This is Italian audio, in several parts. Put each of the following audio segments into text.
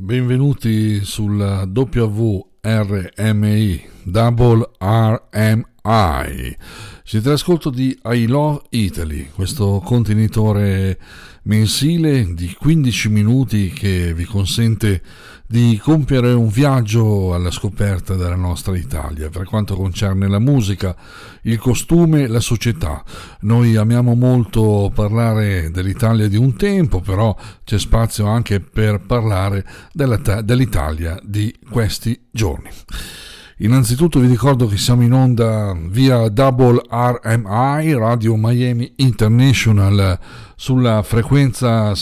Benvenuti sulla WRMI, Double RMI. Siete all'ascolto di I Love Italy, questo contenitore mensile di 15 minuti che vi consente di compiere un viaggio alla scoperta della nostra Italia per quanto concerne la musica, il costume, la società. Noi amiamo molto parlare dell'Italia di un tempo, però c'è spazio anche per parlare dell'Italia di questi giorni. Innanzitutto vi ricordo che siamo in onda via Double RMI, Radio Miami International, sulla frequenza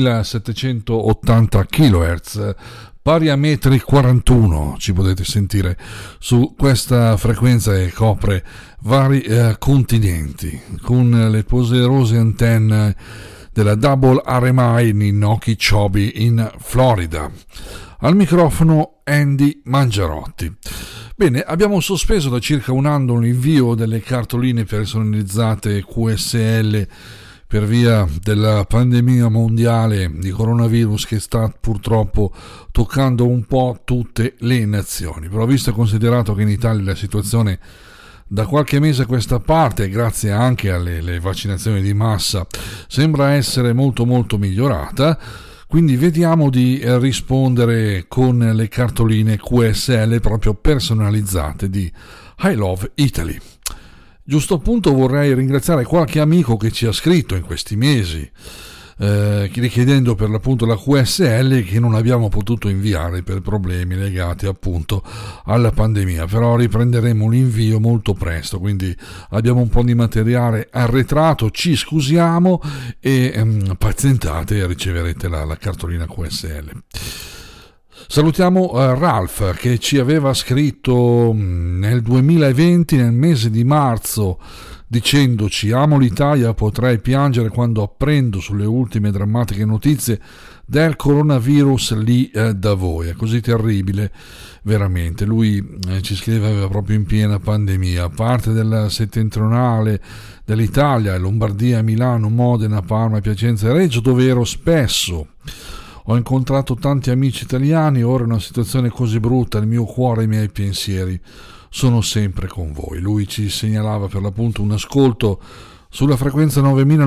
7780 kHz, pari a metri 41. Ci potete sentire su questa frequenza che copre vari continenti, con le poderose antenne della Double RMI in Okeechobee in Florida. Al microfono Andy Mangiarotti. Bene, abbiamo sospeso da circa un anno l'invio delle cartoline personalizzate QSL per via della pandemia mondiale di coronavirus che sta purtroppo toccando un po' tutte le nazioni. Però visto e considerato che in Italia la situazione da qualche mese a questa parte, grazie anche alle vaccinazioni di massa, sembra essere molto migliorata, quindi vediamo di rispondere con le cartoline QSL proprio personalizzate di I Love Italy. Giusto appunto vorrei ringraziare qualche amico che ci ha scritto in questi mesi richiedendo per l'appunto la QSL che non abbiamo potuto inviare per problemi legati appunto alla pandemia, però riprenderemo l'invio molto presto, quindi abbiamo un po' di materiale arretrato, ci scusiamo e pazientate e riceverete la cartolina QSL. Salutiamo Ralph che ci aveva scritto nel 2020, nel mese di marzo, dicendoci: amo l'Italia, potrei piangere quando apprendo sulle ultime drammatiche notizie del coronavirus lì da voi. È così terribile, veramente. Lui ci scriveva proprio in piena pandemia. Parte della settentrionale dell'Italia, Lombardia, Milano, Modena, Parma, Piacenza e Reggio, dove ero spesso. Ho incontrato tanti amici italiani, ora in una situazione così brutta il mio cuore e i miei pensieri sono sempre con voi. Lui ci segnalava per l'appunto un ascolto sulla frequenza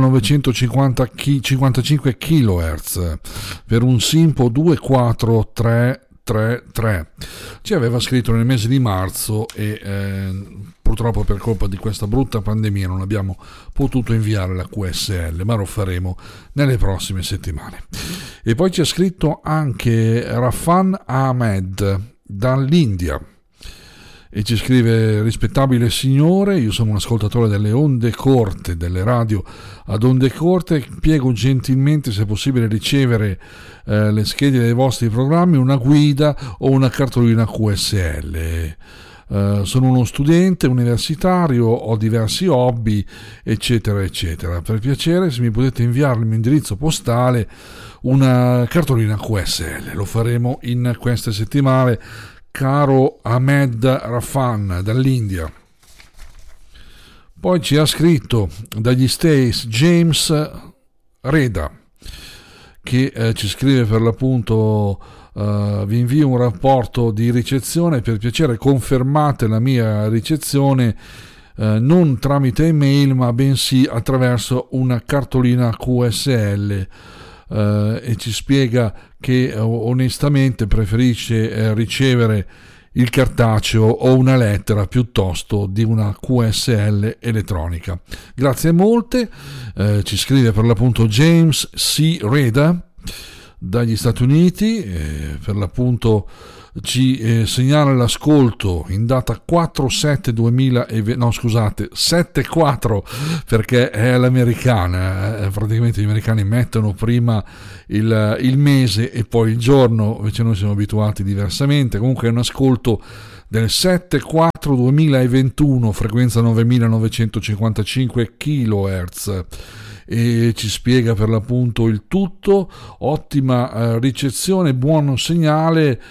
9955 kHz per un Simpo 24333. Ci aveva scritto nel mese di marzo e purtroppo per colpa di questa brutta pandemia non abbiamo potuto inviare la QSL, ma lo faremo nelle prossime settimane. E poi ci ha scritto anche Rafan Ahmed dall'India e ci scrive: rispettabile signore, io sono un ascoltatore delle onde corte, delle radio ad onde corte, piego gentilmente se è possibile ricevere le schede dei vostri programmi, una guida o una cartolina QSL. Sono uno studente universitario, ho diversi hobby, eccetera eccetera. Per piacere, se mi potete inviare il mio indirizzo postale, una cartolina QSL, lo faremo in queste settimane, caro Ahmed Rafan dall'India. Poi ci ha scritto dagli States James Reda che ci scrive per l'appunto: vi invio un rapporto di ricezione, per piacere confermate la mia ricezione non tramite email ma bensì attraverso una cartolina QSL, e ci spiega che onestamente preferisce ricevere il cartaceo o una lettera piuttosto di una QSL elettronica. Grazie molte. Ci scrive per l'appunto James C. Reda dagli Stati Uniti, per l'appunto ci segnala l'ascolto in data 7/4 perché è l'americana, praticamente gli americani mettono prima il mese e poi il giorno, invece noi siamo abituati diversamente. Comunque è un ascolto del 7/4/2021, frequenza 9955 kHz, e ci spiega per l'appunto il tutto. Ottima ricezione, buon segnale,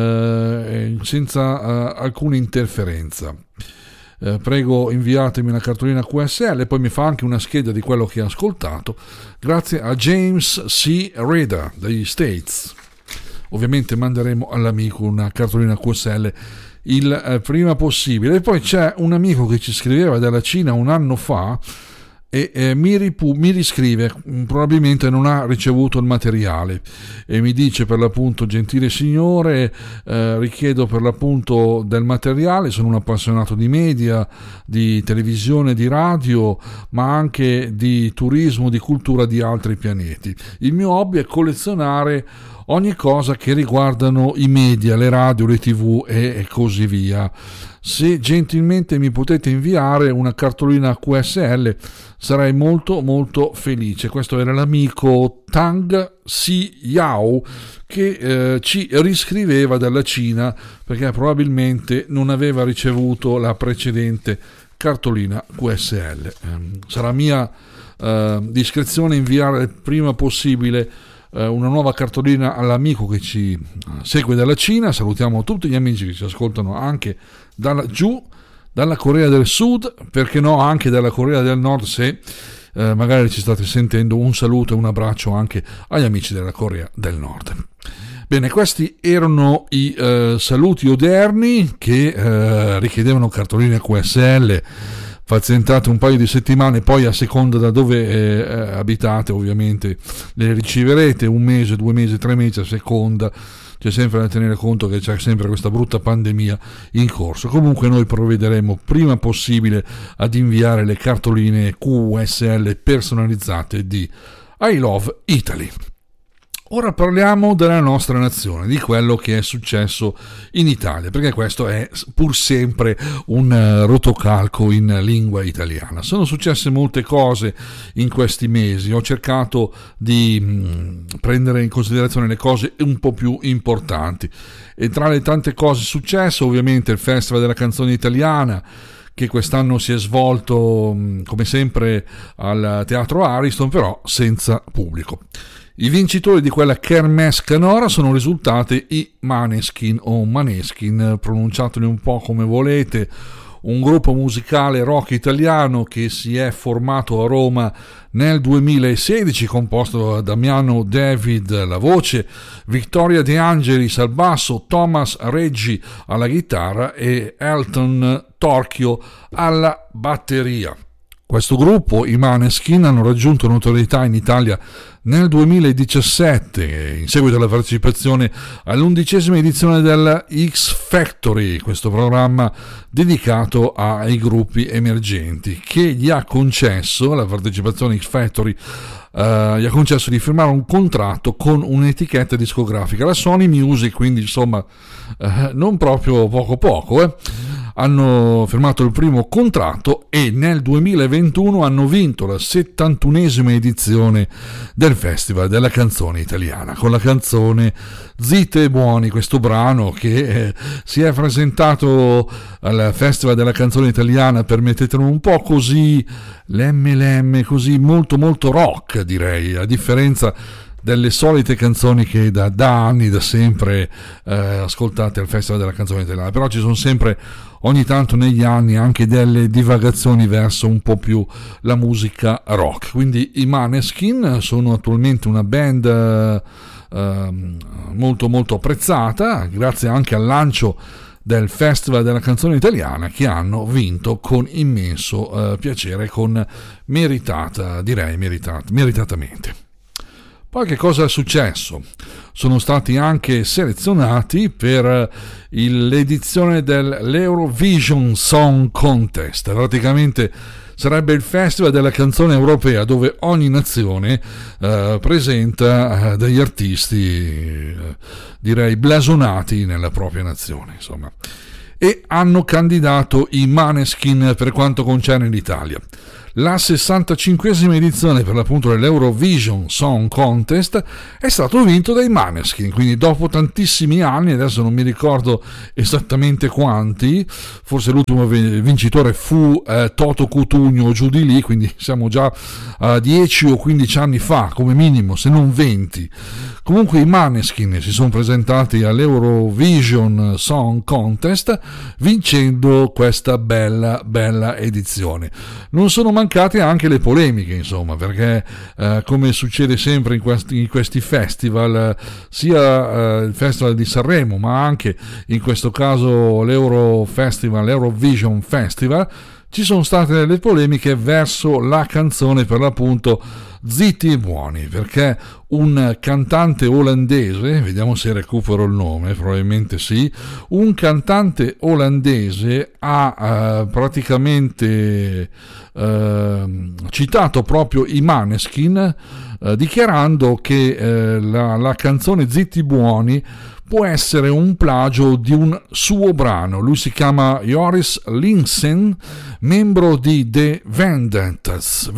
senza alcuna interferenza. Prego inviatemi una cartolina QSL, poi mi fa anche una scheda di quello che ha ascoltato. Grazie a James C. Reda degli States. ovviamente manderemo all'amico una cartolina QSL il prima possibile. E poi c'è un amico che ci scriveva dalla Cina un anno fa e mi riscrive, probabilmente non ha ricevuto il materiale, e mi dice per l'appunto: gentile signore, richiedo per l'appunto del materiale, sono un appassionato di media, di televisione, di radio, ma anche di turismo, di cultura di altri pianeti. Il mio hobby è collezionare ogni cosa che riguardano i media, le radio, le TV e così via. Se gentilmente mi potete inviare una cartolina QSL sarei molto molto felice. Questo era l'amico Tang Si Yao che ci riscriveva dalla Cina, perché probabilmente non aveva ricevuto la precedente cartolina QSL. Sarà mia discrezione inviare il prima possibile una nuova cartolina all'amico che ci segue dalla Cina. Salutiamo tutti gli amici che ci ascoltano anche dalla Corea del Sud, perché no anche dalla Corea del Nord, se magari ci state sentendo. Un saluto e un abbraccio anche agli amici della Corea del Nord. Bene, questi erano i saluti odierni che richiedevano cartoline QSL, pazientate un paio di settimane, poi a seconda da dove abitate ovviamente le riceverete, 1 mese, 2 mesi, 3 mesi, a seconda. C'è sempre da tenere conto che c'è sempre questa brutta pandemia in corso. Comunque noi provvederemo prima possibile ad inviare le cartoline QSL personalizzate di I Love Italy. Ora parliamo della nostra nazione, di quello che è successo in Italia, perché questo è pur sempre un rotocalco in lingua italiana. Sono successe molte cose in questi mesi, ho cercato di prendere in considerazione le cose un po' più importanti, e tra le tante cose successe ovviamente il Festival della Canzone Italiana, che quest'anno si è svolto come sempre al Teatro Ariston, però senza pubblico. I vincitori di quella Kermesse canora sono risultati i Maneskin, o Maneskin, pronunciateli un po' come volete, un gruppo musicale rock italiano che si è formato a Roma nel 2016, composto da Damiano David alla voce, Vittoria De Angelis al basso, Thomas Reggi alla chitarra e Elton Torchio alla batteria. Questo gruppo, i Maneskin, hanno raggiunto notorietà in Italia nel 2017 in seguito alla partecipazione all'11ª edizione della X Factory, questo programma dedicato ai gruppi emergenti, che gli ha concesso, la partecipazione X Factory gli ha concesso di firmare un contratto con un'etichetta discografica, la Sony Music, quindi insomma non proprio poco. Hanno firmato il primo contratto e nel 2021 hanno vinto la 71ª edizione del Festival della Canzone Italiana con la canzone Zitte e Buoni, questo brano che si è presentato al Festival della Canzone Italiana, permettetelo, un po' così lemme, così molto molto rock, direi, a differenza delle solite canzoni che da anni, da sempre ascoltate al Festival della Canzone Italiana. Però ci sono sempre ogni tanto negli anni anche delle divagazioni verso un po' più la musica rock. Quindi i Maneskin sono attualmente una band molto molto apprezzata, grazie anche al lancio del Festival della Canzone Italiana, che hanno vinto con immenso piacere, con meritatamente. Poi che cosa è successo? Sono stati anche selezionati per l'edizione dell'Eurovision Song Contest. Praticamente sarebbe il Festival della Canzone Europea, dove ogni nazione presenta degli artisti, direi, blasonati nella propria nazione, insomma. E hanno candidato i Maneskin per quanto concerne l'Italia. La 65ª edizione per l'appunto dell'Eurovision Song Contest è stato vinto dai Maneskin, quindi dopo tantissimi anni, adesso non mi ricordo esattamente quanti, forse l'ultimo vincitore fu Toto Cutugno o giù di lì, quindi siamo già a 10 o 15 anni fa come minimo, se non 20. Comunque i Maneskin si sono presentati all'Eurovision Song Contest vincendo questa bella edizione. Non sono mancati mancate anche le polemiche, insomma, perché come succede sempre in questi festival, sia il Festival di Sanremo, ma anche in questo caso l'Eurovision Festival, ci sono state delle polemiche verso la canzone, per l'appunto Zitti e Buoni, perché un cantante olandese, vediamo se recupero il nome, probabilmente sì, un cantante olandese ha praticamente citato proprio i Maneskin, dichiarando che la canzone Zitti Buoni può essere un plagio di un suo brano. Lui si chiama Joris Linssen, membro di The Vendettas,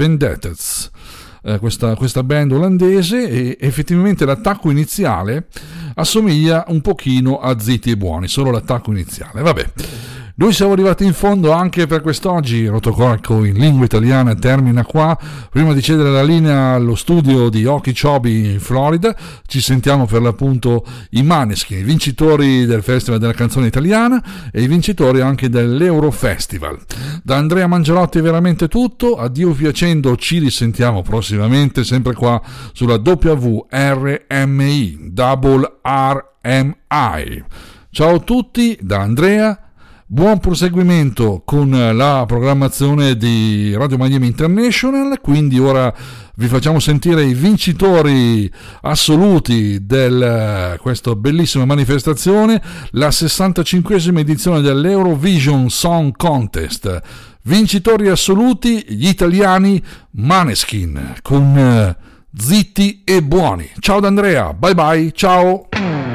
questa band olandese, e effettivamente l'attacco iniziale assomiglia un pochino a Zitti e Buoni, solo l'attacco iniziale. Vabbè, noi siamo arrivati in fondo anche per quest'oggi. Rotocalco in lingua italiana termina qua. Prima di cedere la linea allo studio di Okeechobee in Florida, ci sentiamo per l'appunto i Maneskin, i vincitori del Festival della Canzone Italiana e i vincitori anche dell'Eurofestival. Da Andrea Mangiarotti è veramente tutto. A Dio piacendo ci risentiamo prossimamente, sempre qua sulla WRMI, Double RMI. Ciao a tutti da Andrea. Buon proseguimento con la programmazione di Radio Miami International. Quindi ora vi facciamo sentire i vincitori assoluti di questa bellissima manifestazione, la 65esima edizione dell'Eurovision Song Contest. Vincitori assoluti gli italiani Maneskin con Zitti e Buoni. Ciao da Andrea, bye bye, ciao.